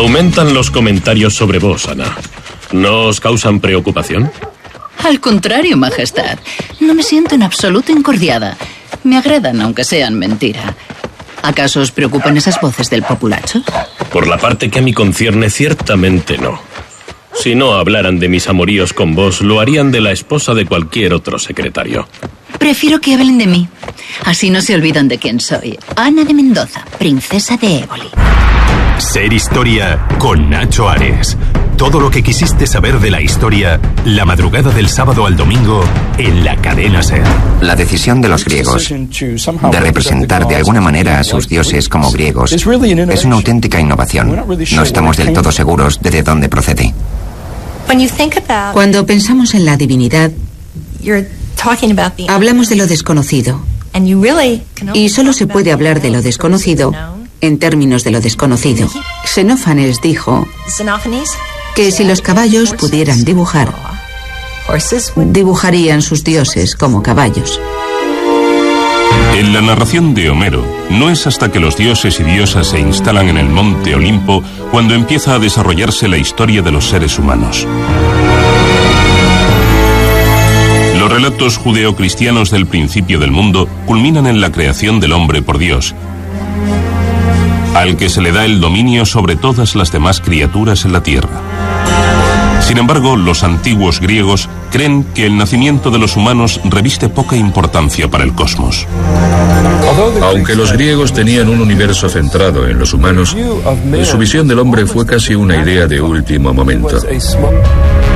Aumentan los comentarios sobre vos, Ana. ¿No os causan preocupación? Al contrario, Majestad. No me siento en absoluto incordiada. Me agradan, aunque sean mentira. ¿Acaso os preocupan esas voces del populacho? Por la parte que a mí concierne, ciertamente no. Si no hablaran de mis amoríos con vos, lo harían de la esposa de cualquier otro secretario. Prefiero que hablen de mí. Así no se olvidan de quién soy. Ana de Mendoza, princesa de Éboli. Ser Historia con Nacho Ares. Todo lo que quisiste saber de la historia, la madrugada del sábado al domingo, en la cadena SER. La decisión de los griegos de representar de alguna manera a sus dioses como griegos es una auténtica innovación. No estamos del todo seguros de dónde procede. Cuando pensamos en la divinidad, hablamos de lo desconocido. Y solo se puede hablar de lo desconocido en términos de lo desconocido. Xenófanes dijo que si los caballos pudieran dibujar, dibujarían sus dioses como caballos. En la narración de Homero, no es hasta que los dioses y diosas se instalan en el monte Olimpo cuando empieza a desarrollarse la historia de los seres humanos. Los relatos judeocristianos del principio del mundo culminan en la creación del hombre por Dios, al que se le da el dominio sobre todas las demás criaturas en la tierra. Sin embargo, los antiguos griegos creen que el nacimiento de los humanos reviste poca importancia para el cosmos. Aunque los griegos tenían un universo centrado en los humanos, su visión del hombre fue casi una idea de último momento.